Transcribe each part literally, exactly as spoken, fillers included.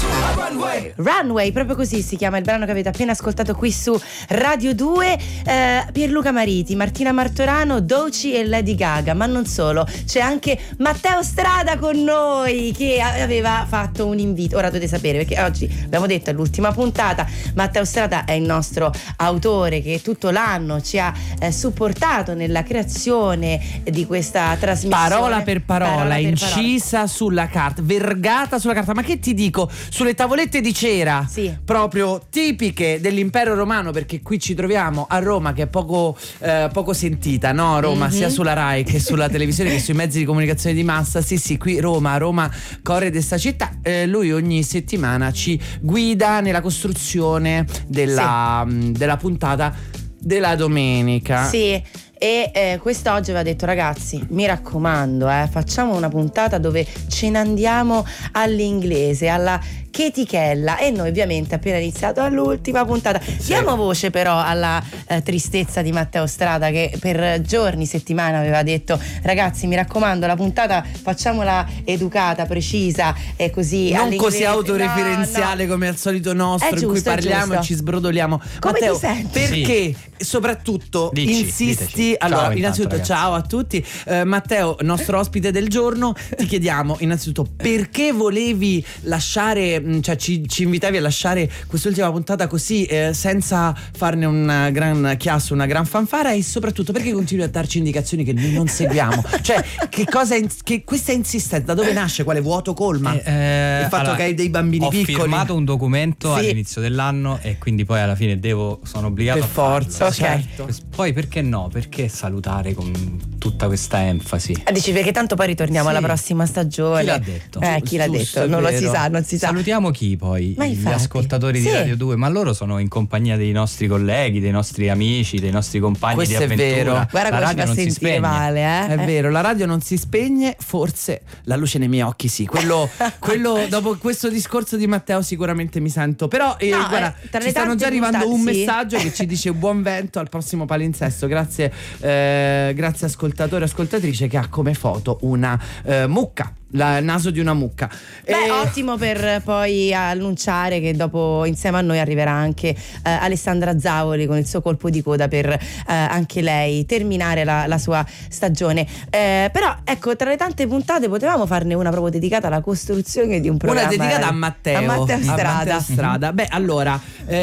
Runway. Runway, proprio così si chiama il brano che avete appena ascoltato qui su Radio due. eh, Pierluca Mariti, Martina Martorano, Doechii e Lady Gaga. Ma non solo, c'è anche Matteo Strada con noi, che aveva fatto un invito. Ora dovete sapere, perché oggi abbiamo detto è l'ultima puntata. Matteo Strada è il nostro autore che tutto l'anno ci ha eh, supportato nella creazione di questa trasmissione. Parola per parola, parola per incisa parola. sulla carta, vergata sulla carta. Ma che ti dico? Sulle tavolette di cera, sì, proprio tipiche dell'impero romano, perché qui ci troviamo a Roma, che è poco, eh, poco sentita, no? Roma, mm-hmm. sia sulla Rai che sulla televisione che sui mezzi di comunicazione di massa. Sì, sì, qui Roma, Roma, core di sta città. Eh, lui ogni settimana ci guida nella costruzione della, sì. della puntata della domenica. Sì. E eh, quest'oggi aveva detto: ragazzi, mi raccomando, eh, facciamo una puntata dove ce ne andiamo all'inglese, alla chetichella. E noi ovviamente appena iniziato all'ultima puntata. Sì. Diamo voce però alla eh, tristezza di Matteo Strada, che per giorni, settimane aveva detto: ragazzi, mi raccomando, la puntata facciamola educata, precisa e così non all'inglese. Così autoreferenziale, no, no. come al solito nostro, giusto, in cui parliamo e ci sbrodoliamo. Come Matteo, ti senti? perché sì. soprattutto Dici, insisti diteci. allora ciao, innanzitutto intanto, ciao a tutti. eh, Matteo, nostro ospite del giorno, ti chiediamo innanzitutto perché volevi lasciare, cioè ci, ci invitavi a lasciare quest'ultima puntata così, eh, senza farne un gran chiasso, una gran fanfara, e soprattutto perché continui a darci indicazioni che noi non seguiamo. Cioè che cosa, che questa insistenza da dove nasce? Quale vuoto colma? Eh, eh, il fatto allora, che hai dei bambini ho piccoli. Ho firmato un documento sì. all'inizio dell'anno e quindi poi alla fine devo sono obbligato per a farlo. forza, certo. Poi perché no? Perché salutare con tutta questa enfasi? Ah, dici perché tanto poi ritorniamo sì. alla prossima stagione. Chi l'ha detto? Eh, chi l'ha Giusto, detto? Non vero. lo si sa, non si sa. Salutiamo chi poi? Ma Gli infatti. ascoltatori sì. di Radio due, ma loro sono in compagnia dei nostri colleghi, dei nostri amici, dei nostri compagni Questo di è avventura. vero. Guarda la come ci radio fa non si sentire spegne. male, eh? È vero, la radio non si spegne, forse la luce nei miei occhi sì. Quello, quello dopo questo discorso di Matteo sicuramente mi sento. Però eh, No, guarda, eh, tra ci le stanno tante già arrivando puntate, un sì. messaggio che ci dice buon vento al prossimo palinsesto. Grazie, eh, grazie ascoltatore e ascoltatrice, che ha come foto una eh, mucca. La, il naso di una mucca. Beh, e... ottimo per poi annunciare che dopo insieme a noi arriverà anche eh, Alessandra Zavoli con il suo colpo di coda per eh, anche lei terminare la, la sua stagione. Eh, però ecco, tra le tante puntate potevamo farne una proprio dedicata alla costruzione di un programma. Una dedicata a Matteo. A Matteo Strada. A Matteo Strada. Beh, allora,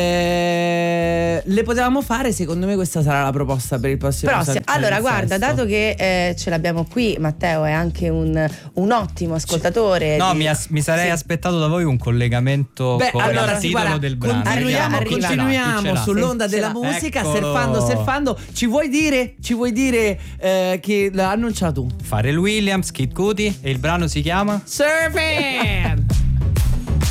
eh, le potevamo fare, secondo me questa sarà la proposta per il prossimo Prossimo. Allora, guarda, dato che eh, ce l'abbiamo qui, Matteo è anche un, un ottimo ascoltatore. No, di... mi, as- mi sarei sì. aspettato da voi un collegamento Beh, con allora, il titolo guarda, del brano. Continuiamo, Arriva, continuiamo arriva. sull'onda sì, della ce l'ha. musica, Eccolo. surfando, surfando. Ci vuoi dire, ci vuoi dire eh, che l'ha annunciato tu? Pharrell Williams, Kid Cudi, e il brano si chiama Surfing!